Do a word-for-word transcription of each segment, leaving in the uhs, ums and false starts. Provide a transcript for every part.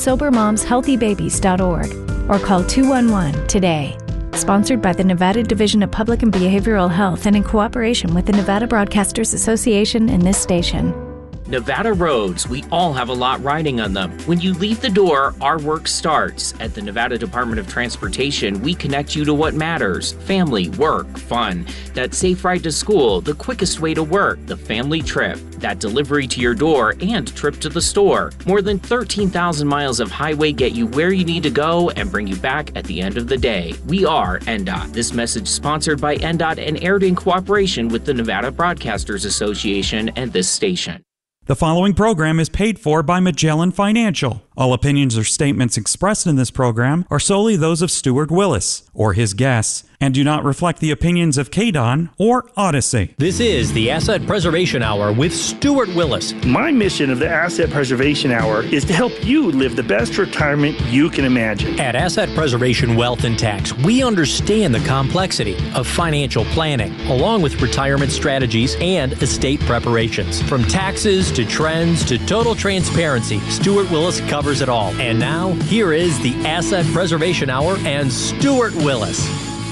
sober moms healthy babies dot org or call two one one today. Sponsored by the Nevada Division of Public and Behavioral Health and in cooperation with the Nevada Broadcasters Association and this station. Nevada roads, we all have a lot riding on them. When you leave the door, our work starts. At the Nevada Department of Transportation, we connect you to what matters. Family, work, fun. That safe ride to school, the quickest way to work, the family trip, that delivery to your door, and trip to the store. More than thirteen thousand miles of highway get you where you need to go and bring you back at the end of the day. We are N D O T. This message sponsored by N D O T and aired in cooperation with the Nevada Broadcasters Association and this station. The following program is paid for by Magellan Financial. All opinions or statements expressed in this program are solely those of Stuart Willis or his guests and do not reflect the opinions of K D O N or Odyssey. This is the Asset Preservation Hour with Stuart Willis. My mission of the Asset Preservation Hour is to help you live the best retirement you can imagine. At Asset Preservation Wealth and Tax, we understand the complexity of financial planning, along with retirement strategies and estate preparations. From taxes to trends to total transparency, Stuart Willis covers it all. And now, here is the Asset Preservation Hour and Stuart Willis.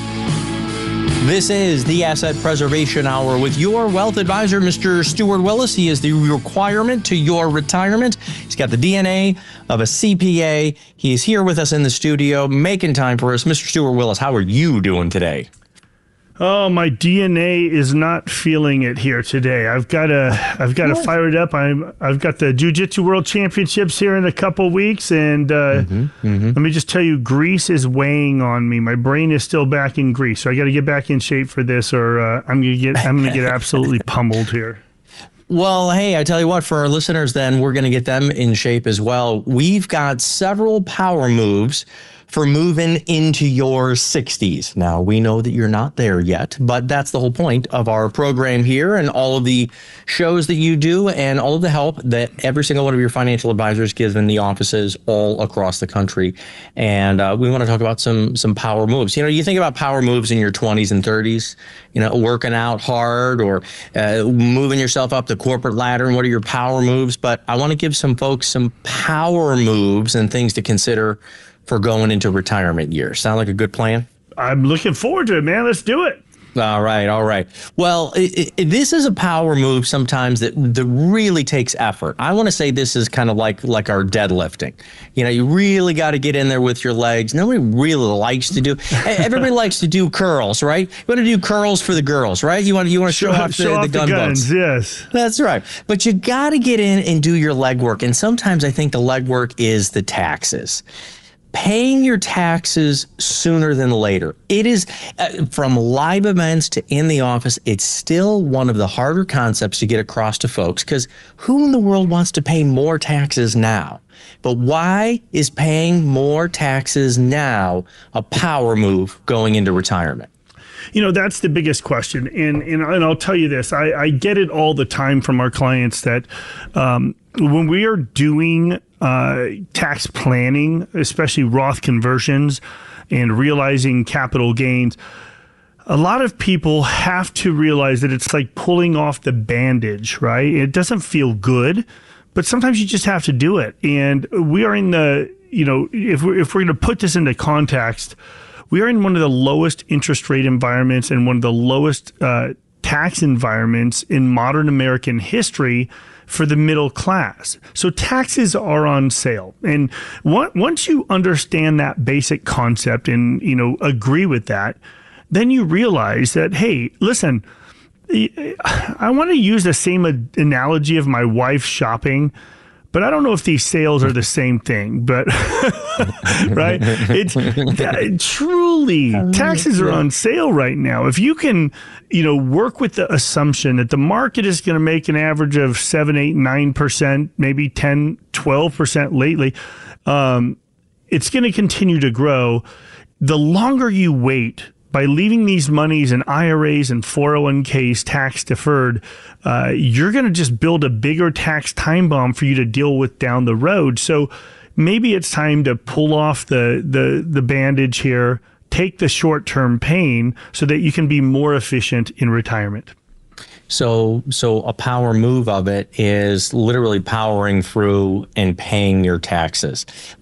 This is the Asset Preservation Hour with your wealth advisor, Mister Stuart Willis. He is the requirement to your retirement. He's got the D N A of a C P A. He is here with us in the studio, making time for us. Mister Stuart Willis, how are you doing today? Oh, my D N A is not feeling it here today. I've got to, I've got to fire it up. I'm, I've got the Jiu-Jitsu World Championships here in a couple weeks, and uh, mm-hmm, mm-hmm. let me just tell you, Greece is weighing on me. My brain is still back in Greece, so I got to get back in shape for this, or uh, I'm gonna get, I'm gonna get absolutely pummeled here. Well, hey, I tell you what, for our listeners, then we're going to get them in shape as well. We've got several power moves for moving into your sixties. Now, we know that you're not there yet, but that's the whole point of our program here and all of the shows that you do and all of the help that every single one of your financial advisors gives in the offices all across the country. And uh, we want to talk about some some power moves. You know, you think about power moves in your twenties and thirties, you know, working out hard or uh, moving yourself up the corporate ladder, and what are your power moves? But I want to give some folks some power moves and things to consider for going into retirement years. Sound like a good plan? I'm looking forward to it, man. Let's do it. All right, all right. Well, it, it, this is a power move sometimes that, that really takes effort. I want to say this is kind of like like our deadlifting. You know, you really got to get in there with your legs. Nobody really likes to do. Everybody likes to do curls, right? You want to do curls for the girls, right? You want you want to show, show off the, show the off gun the guns, books. Yes, that's right. But you got to get in and do your leg work. And sometimes I think the leg work is the taxes. Paying your taxes sooner than later. It is, uh, from live events to in the office, it's still one of the harder concepts to get across to folks, because who in the world wants to pay more taxes now? But why is paying more taxes now a power move going into retirement? You know, that's the biggest question. And and, and I'll tell you this, I, I get it all the time from our clients that um, when we are doing uh, tax planning, especially Roth conversions and realizing capital gains, a lot of people have to realize that it's like pulling off the bandage, right? It doesn't feel good, but sometimes you just have to do it. And we are in the, you know, if we're, if we're going to put this into context, we are in one of the lowest interest rate environments and one of the lowest uh, tax environments in modern American history for the middle class. So taxes are on sale. And once you understand that basic concept and, you know, agree with that, then you realize that, hey, listen, I want to use the same analogy of my wife shopping, but I don't know if these sales are the same thing, but right? It's that, truly taxes are on sale right now. If you can, you know, work with the assumption that the market is going to make an average of seven, eight, nine percent, maybe ten, twelve percent lately, um, it's going to continue to grow. The longer you wait, by leaving these monies in I R As and four oh one Ks tax deferred, uh, you're going to just build a bigger tax time bomb for you to deal with down the road. So maybe it's time to pull off the the the bandage here, take the short-term pain so that you can be more efficient in retirement. So, so a power move of it is literally powering through and paying your taxes.